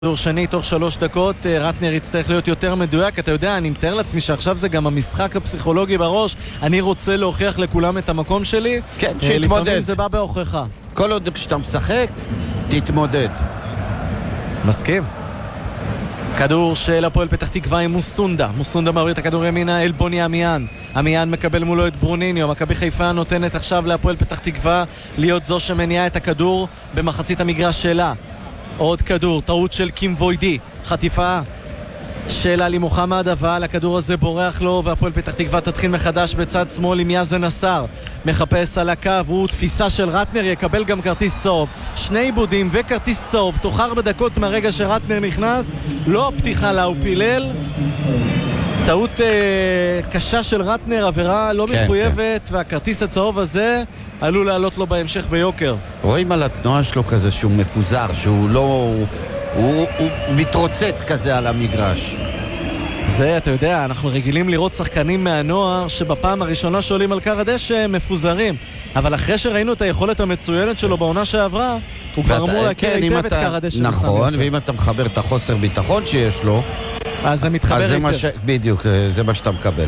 כדור שני תוך 3 דקות, רטנר יצטרך להיות יותר מדויק. אתה יודע, אני מתאר לעצמי שעכשיו זה גם המשחק הפסיכולוגי בראש. אני רוצה להוכיח לכולם את המקום שלי. כן, שיתמודד. לפעמים זה בא בהוכחה. כל עוד כשאתה משחק, תתמודד. מסכים. כדור של הפועל פתח תקווה עם מוסונדה. מוסונדה מעביר את הכדור ימינה אל בוני אמיאן. אמיאן מקבל מולו את ברוניניו. מכבי חיפה נותנת עכשיו להפועל פתח תקווה להיות זו שמניעה את הכדור במחצית המגרש שלה. עוד כדור, טעות של קים ווידי, חטיפה של עלי מוחמד, אבל הכדור הזה בורח לו והפועל פתח תקווה תתחיל מחדש בצד שמאל עם יאזן נסאר, מחפש על הקו, הוא תפיסה של רטנר, יקבל גם כרטיס צהוב, 2 עיבודים וכרטיס צהוב תוך 4 דקות מהרגע שרטנר נכנס. לא הפתיחה לה, הוא פילל, טעות קשה של רטנר, עבירה לא מחויבת, והכרטיס הצהוב הזה עלול לעלות לו בהמשך ביוקר. רואים על התנועה שלו כזה שהוא מפוזר, שהוא לא... הוא מתרוצץ כזה על המגרש. זה, אתה יודע, אנחנו רגילים לראות שחקנים מהנוער שבפעם הראשונה שעולים על קר הדשא מפוזרים, אבל אחרי שראינו את היכולת המצוינת שלו בעונה שעברה, הוא כבר אמור להכיר היטב את קר הדשא. נכון, ואם אתה מחבר את החוסר ביטחון שיש לו, אז זה מתחבר היטב. בדיוק, זה מה שאתה מקבל.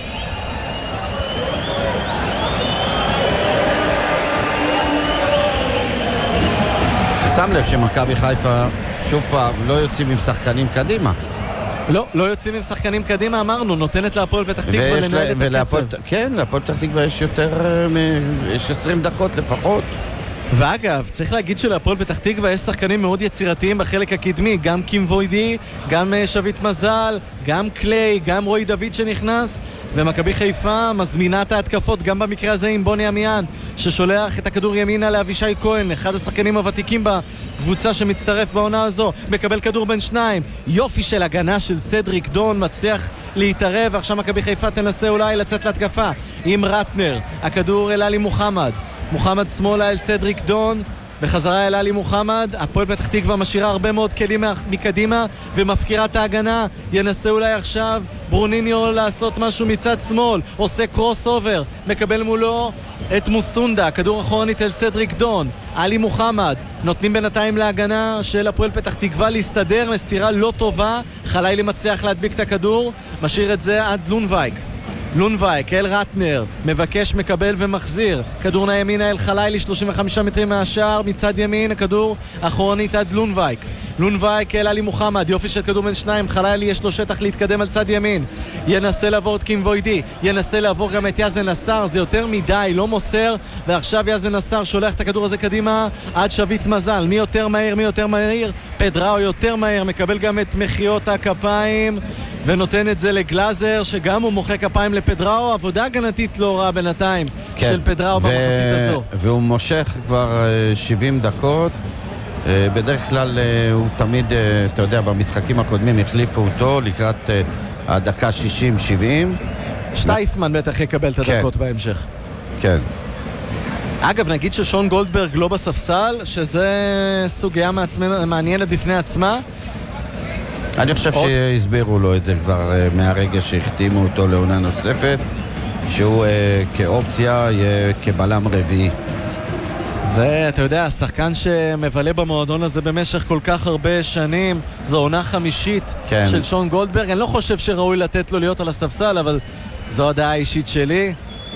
שם לב שמכבי חיפה שוב פעם לא יוצאים עם שחקנים קדימה. לא יוצאים עם שחקנים קדימה, אמרנו, נותנת להפועל פתח תקווה לנהל את הקצב. כן, להפועל פתח תקווה יש יותר, יש 20 דקות לפחות. ואגב, צריך להגיד שלהפועל פתח תקווה יש שחקנים מאוד יצירתיים בחלק הקדמי, גם קים ווידי, גם שביט מזל, גם קליי, גם רוי דוד שנכנס, ומכבי חיפה מזמינה את ההתקפות גם במקרה הזה עם בוני אמיאן ששולח את הכדור ימינה לאבישי כהן, אחד השחקנים הוותיקים בקבוצה שמצטרף בעונה הזו, מקבל כדור בין 2, יופי של הגנה של סדריק דון, מצליח להתערב, עכשיו מכבי חיפה תנסה אולי לצאת להתקפה עם רטנר, הכדור אל עלי מוחמד, מוחמד שמאלה אל סדריק דון, בחזרה אל עלי מוחמד, הפועל פתח תקווה משאירה הרבה מאוד כלים מקדימה ומפקירה את ההגנה, ינסה אולי עכשיו ברוניניו לעשות משהו מצד שמאל, עושה קרוס אובר, מקבל מולו את מוסונדה, כדור אחורנית אל סדריק דון, עלי מוחמד, נותנים בינתיים להגנה של הפועל פתח תקווה להסתדר, מסירה לא טובה, חלילי מצליח להדביק את הכדור, משאיר את זה עד לונבייק אל רטנר, מבקש, מקבל ומחזיר, כדור נעמינה אל חלילי 35 מטרים מהשאר, מצד ימין הכדור אחורנית עד לונבייק אל עלי מוחמד, יופי של כדור בין 2, חלילי יש לו שטח להתקדם על צד ימין, ינסה לעבור את קים ווידי, ינסה לעבור גם את יאזן נסאר, זה יותר מדי, לא מוסר, ועכשיו יאזן נסאר שולח את הכדור הזה קדימה עד שביט מזל, מי יותר מהיר? פדראו יותר מהר, מקבל גם את מחיאות הכפיים ונותן את זה לגלאזר, שגם הוא מוחא כפיים לפדראו, עבודה הגנתית לא רעה בינתיים של פדראו במחצית הזו. והוא מושך כבר 70 דקות, בדרך כלל הוא תמיד, אתה יודע, במשחקים הקודמים החליפו אותו לקראת הדקה 60-70. שטייפמן בטח יקבל את הדקות בהמשך. כן. אגב, נגיד ששון גולדברג לא בספסל, שזה סוגיה מעניינת בפני עצמה. אני חושב שהסבירו לו את זה כבר מהרגע שהחתימו אותו לעונה נוספת, שהוא כאופציה יהיה כבלם רביעי. זה, אתה יודע, השחקן שמבלה במועדון הזה במשך כל כך הרבה שנים, זו עונה חמישית של שון גולדברג. אני לא חושב שראוי לתת לו להיות על הספסל, אבל זו הדעה האישית שלי.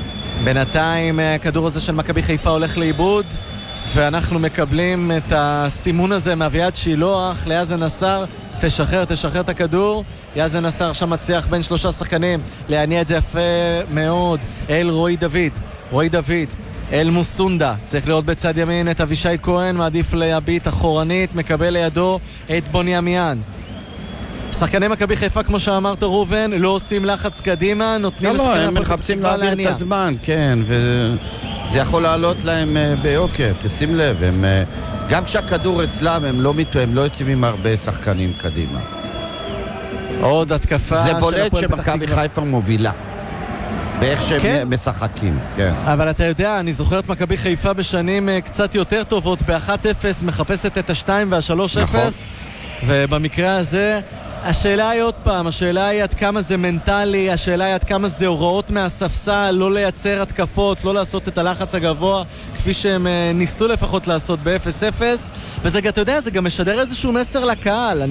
בינתיים הכדור הזה של מכבי חיפה הולך לאיבוד, ואנחנו מקבלים את הסימון הזה מאביעד שילוח ליאזן נסאר, תשחרר את הכדור. יאזן נסאר שם מצליח בין 3 שחקנים להניע את זה יפה מאוד אל רוי דוד אל מוסונדה, צריך לראות בצד ימין את אבישי כהן, מעדיף להביט אחורנית, מקבל לידו את בוני אמיאן. שחקני מכבי חיפה, כמו שאמרת ראובן, לא עושים לחץ קדימה, נותנים לא, הם מחפשים להעביר את הזמן, כן, וזה יכול לעלות להם ביוקר, תשים לב, הם, גם כשהכדור אצלם הם לא יוצאים עם הרבה שחקנים קדימה. עוד התקפה זה בולט שמכבי חיפה מובילה באיך שהם משחקים, כן. אבל אתה יודע, אני זוכר את מכבי חיפה בשנים קצת יותר טובות, ב-1-0 מחפשת את ה-2 וה-3-0, ובמקרה הזה השאלה היא עוד פעם, השאלה היא עד כמה זה מנטלי, השאלה היא עד כמה זה הוראות מהספסל, לא לייצר התקפות, לא לעשות את הלחץ הגבוה, כפי שהם ניסו לפחות לעשות ב-0-0, וזה, אתה יודע, זה גם משדר איזשהו מסר לקהל.